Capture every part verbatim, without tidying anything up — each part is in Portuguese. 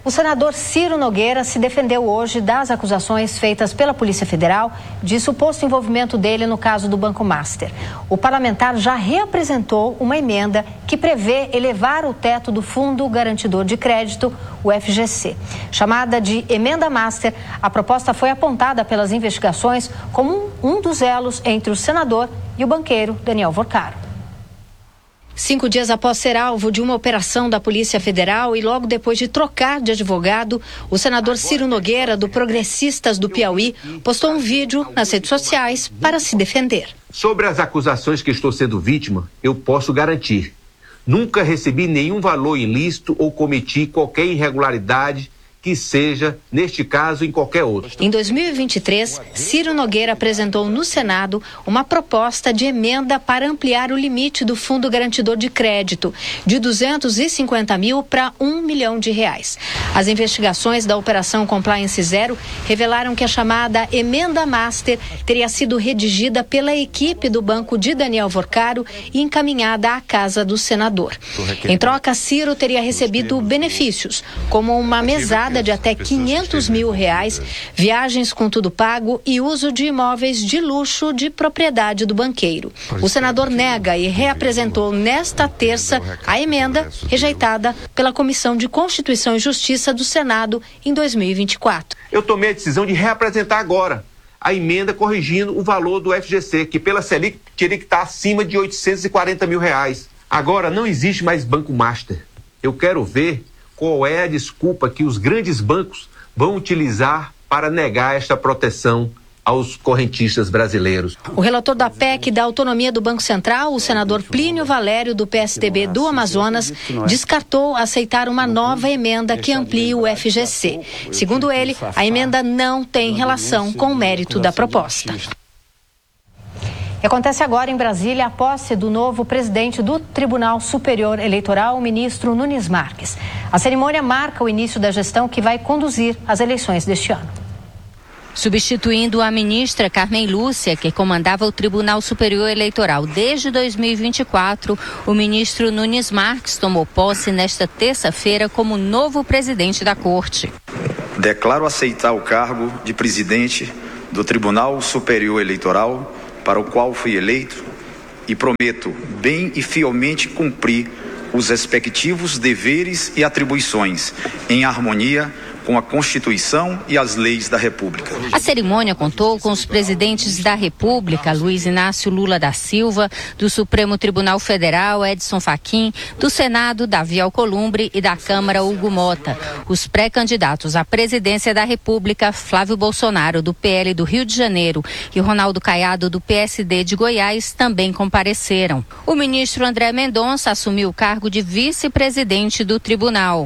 O senador Ciro Nogueira se defendeu hoje das acusações feitas pela Polícia Federal de suposto envolvimento dele no caso do Banco Master. O parlamentar já reapresentou uma emenda que prevê elevar o teto do Fundo Garantidor de Crédito, o F G C. Chamada de Emenda Master, a proposta foi apontada pelas investigações como um dos elos entre o senador e o banqueiro Daniel Vorcaro. Cinco dias após ser alvo de uma operação da Polícia Federal e logo depois de trocar de advogado, o senador Ciro Nogueira, do Progressistas do Piauí, postou um vídeo nas redes sociais para se defender. Sobre as acusações que estou sendo vítima, eu posso garantir: nunca recebi nenhum valor ilícito ou cometi qualquer irregularidade que seja, neste caso, em qualquer outro. Em dois mil e vinte e três, Ciro Nogueira apresentou no Senado uma proposta de emenda para ampliar o limite do Fundo Garantidor de Crédito de duzentos e cinquenta mil para um milhão de reais. As investigações da Operação Compliance Zero revelaram que a chamada Emenda Master teria sido redigida pela equipe do banco de Daniel Vorcaro e encaminhada à casa do senador. Em troca, Ciro teria recebido benefícios, como uma mesada de até quinhentos mil reais, viagens com tudo pago e uso de imóveis de luxo de propriedade do banqueiro. O senador nega e reapresentou nesta terça a emenda rejeitada pela Comissão de Constituição e Justiça do Senado em dois mil e vinte e quatro. Eu tomei a decisão de reapresentar agora a emenda corrigindo o valor do F G C, que pela Selic teria que estar acima de oitocentos e quarenta mil reais. Agora não existe mais Banco Master. Eu quero ver qual é a desculpa que os grandes bancos vão utilizar para negar esta proteção aos correntistas brasileiros. O relator da P E C da autonomia do Banco Central, o senador Plínio Valério, do P S D B do Amazonas, descartou aceitar uma nova emenda que amplie o F G C. Segundo ele, a emenda não tem relação com o mérito da proposta. E acontece agora em Brasília a posse do novo presidente do Tribunal Superior Eleitoral, o ministro Nunes Marques. A cerimônia marca o início da gestão que vai conduzir as eleições deste ano. Substituindo a ministra Carmen Lúcia, que comandava o Tribunal Superior Eleitoral desde dois mil e vinte e quatro, o ministro Nunes Marques tomou posse nesta terça-feira como novo presidente da Corte. Declaro aceitar o cargo de presidente do Tribunal Superior Eleitoral, para o qual fui eleito, e prometo bem e fielmente cumprir os respectivos deveres e atribuições em harmonia com a Constituição e as leis da República. A cerimônia contou com os presidentes da República, Luiz Inácio Lula da Silva, do Supremo Tribunal Federal, Edson Fachin, do Senado, Davi Alcolumbre, e da Câmara, Hugo Mota. Os pré-candidatos à presidência da República, Flávio Bolsonaro, do P L do Rio de Janeiro, e Ronaldo Caiado, do P S D de Goiás, também compareceram. O ministro André Mendonça assumiu o cargo de vice-presidente do tribunal.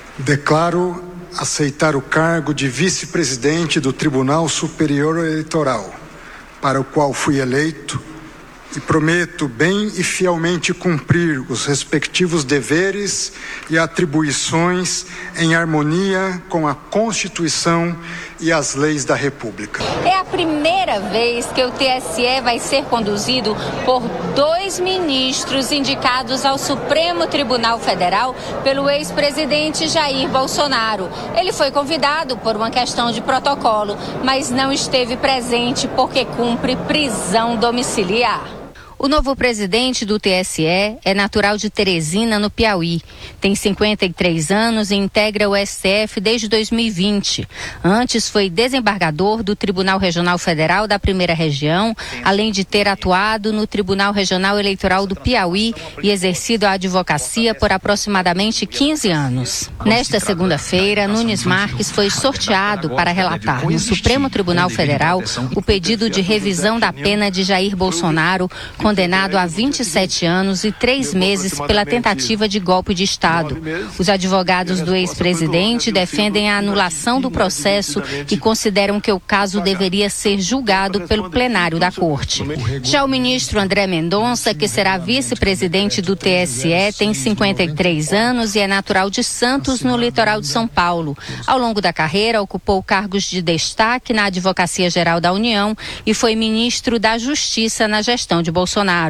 Declaro aceitar o cargo de vice-presidente do Tribunal Superior Eleitoral, para o qual fui eleito, e prometo bem e fielmente cumprir os respectivos deveres e atribuições em harmonia com a Constituição e as leis da República. É a primeira vez que o T S E vai ser conduzido por dois ministros indicados ao Supremo Tribunal Federal pelo ex-presidente Jair Bolsonaro. Ele foi convidado por uma questão de protocolo, mas não esteve presente porque cumpre prisão domiciliar. O novo presidente do T S E é natural de Teresina, no Piauí. Tem cinquenta e três anos e integra o S T F desde dois mil e vinte. Antes foi desembargador do Tribunal Regional Federal da Primeira Região, além de ter atuado no Tribunal Regional Eleitoral do Piauí e exercido a advocacia por aproximadamente quinze anos. Nesta segunda-feira, Nunes Marques foi sorteado para relatar no Supremo Tribunal Federal o pedido de revisão da pena de Jair Bolsonaro, condenado a vinte e sete anos e três meses pela tentativa de golpe de Estado. Os advogados do ex-presidente defendem a anulação do processo e consideram que o caso deveria ser julgado pelo plenário da Corte. Já o ministro André Mendonça, que será vice-presidente do T S E, tem cinquenta e três anos e é natural de Santos, no litoral de São Paulo. Ao longo da carreira, ocupou cargos de destaque na Advocacia Geral da União e foi ministro da Justiça na gestão de Bolsonaro.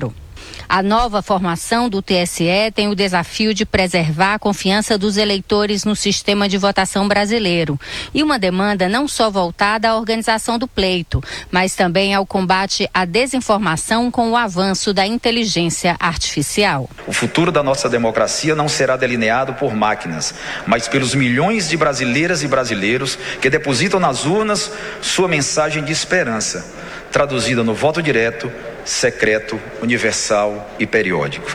A nova formação do T S E tem o desafio de preservar a confiança dos eleitores no sistema de votação brasileiro e uma demanda não só voltada à organização do pleito, mas também ao combate à desinformação com o avanço da inteligência artificial. O futuro da nossa democracia não será delineado por máquinas, mas pelos milhões de brasileiras e brasileiros que depositam nas urnas sua mensagem de esperança, traduzida no voto direto, secreto, universal e periódico.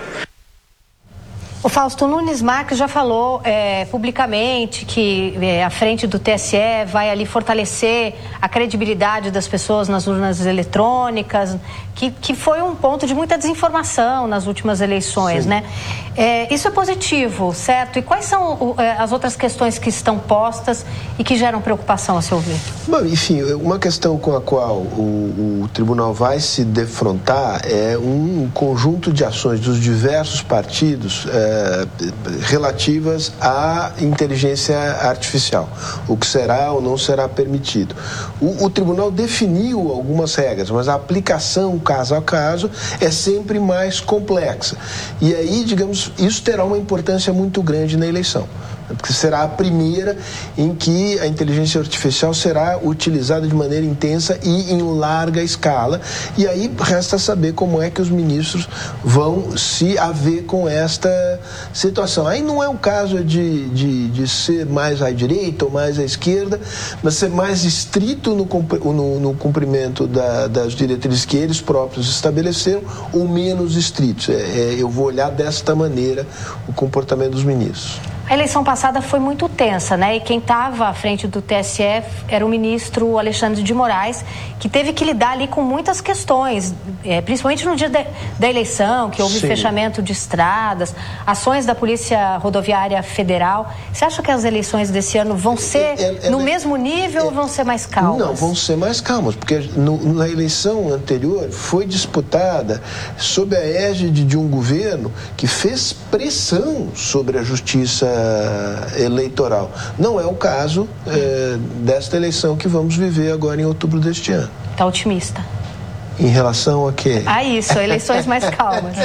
O Fausto Nunes Marques já falou é, publicamente que é, a frente do T S E vai ali fortalecer a credibilidade das pessoas nas urnas eletrônicas, que, que foi um ponto de muita desinformação nas últimas eleições, Sim. né? É, isso é positivo, certo? E quais são o, é, as outras questões que estão postas e que geram preocupação, a seu ver? Bom, enfim, uma questão com a qual o, o tribunal vai se defrontar é um conjunto de ações dos diversos partidos é, relativas à inteligência artificial, o que será ou não será permitido. O, o tribunal definiu algumas regras, mas a aplicação caso a caso é sempre mais complexa. E aí, digamos, isso terá uma importância muito grande na eleição, porque será a primeira em que a inteligência artificial será utilizada de maneira intensa e em larga escala, e aí resta saber como é que os ministros vão se haver com esta situação. Aí não é um caso de, de, de ser mais à direita ou mais à esquerda, mas ser mais estrito no, no, no cumprimento da, das diretrizes que eles próprios estabeleceram ou menos estritos. É, é, eu vou olhar desta maneira o comportamento dos ministros. A eleição passada foi muito tensa, né? E quem estava à frente do T S E era o ministro Alexandre de Moraes, que teve que lidar ali com muitas questões, é, principalmente no dia de, da eleição, que houve Sim. fechamento de estradas, ações da Polícia Rodoviária Federal. Você acha que as eleições desse ano vão ser é, é, no é, mesmo nível é, ou vão ser mais calmas? Não, vão ser mais calmas, porque no, na eleição anterior foi disputada sob a égide de um governo que fez pressão sobre a justiça eleitoral. Não é o caso é, desta eleição que vamos viver agora em outubro deste ano. Está otimista? Em relação a quê? A isso, eleições mais calmas.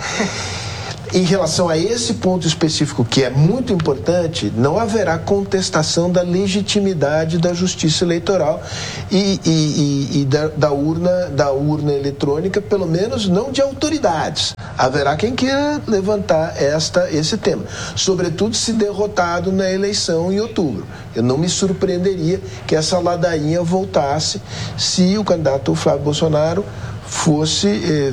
Em relação a esse ponto específico, que é muito importante, não haverá contestação da legitimidade da justiça eleitoral e, e, e, e da, da, urna, da urna eletrônica, pelo menos não de autoridades. Haverá quem queira levantar esta, esse tema, sobretudo se derrotado na eleição em outubro. Eu não me surpreenderia que essa ladainha voltasse se o candidato Flávio Bolsonaro fosse eh,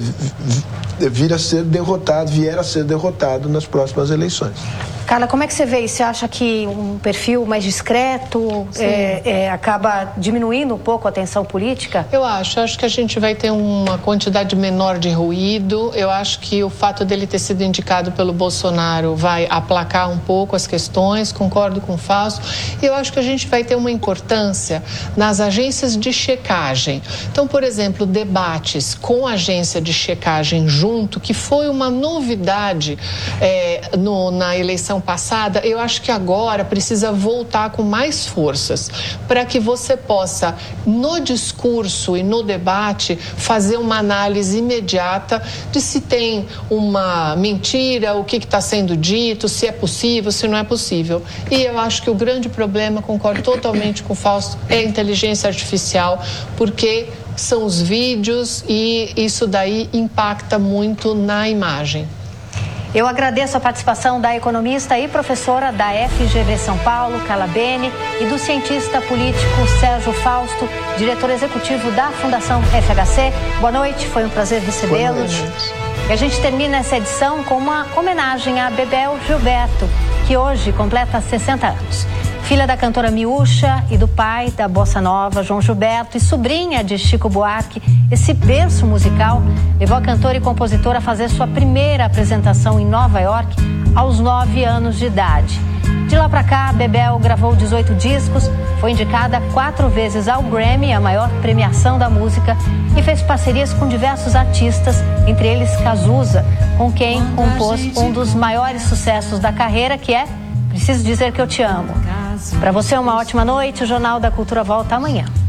vir a ser derrotado, vier a ser derrotado nas próximas eleições. Carla, como é que você vê isso? Você acha que um perfil mais discreto é, é, acaba diminuindo um pouco a tensão política? Eu acho. Acho que a gente vai ter uma quantidade menor de ruído. Eu acho que o fato dele ter sido indicado pelo Bolsonaro vai aplacar um pouco as questões, concordo com o Fausto. E eu acho que a gente vai ter uma importância nas agências de checagem. Então, por exemplo, debates com agência de checagem junto, que foi uma novidade é, no, na eleição passada, eu acho que agora precisa voltar com mais forças para que você possa, no discurso e no debate, fazer uma análise imediata de se tem uma mentira, o que está sendo dito, se é possível, se não é possível. E eu acho que o grande problema, concordo totalmente com o Fausto, é a inteligência artificial, porque são os vídeos e isso daí impacta muito na imagem. Eu agradeço a participação da economista e professora da F G V São Paulo, Carla Bene, e do cientista político Sérgio Fausto, diretor executivo da Fundação F H C. Boa noite, foi um prazer recebê-los. E a gente termina essa edição com uma homenagem a Bebel Gilberto, que hoje completa sessenta anos. Filha da cantora Miúcha e do pai da bossa nova, João Gilberto, e sobrinha de Chico Buarque, esse berço musical levou a cantora e compositora a fazer sua primeira apresentação em Nova York aos nove anos de idade. De lá pra cá, Bebel gravou dezoito discos, foi indicada quatro vezes ao Grammy, a maior premiação da música, e fez parcerias com diversos artistas, entre eles Cazuza, com quem compôs um dos maiores sucessos da carreira, que é Preciso Dizer Que Eu Te Amo. Para você, uma ótima noite. O Jornal da Cultura volta amanhã.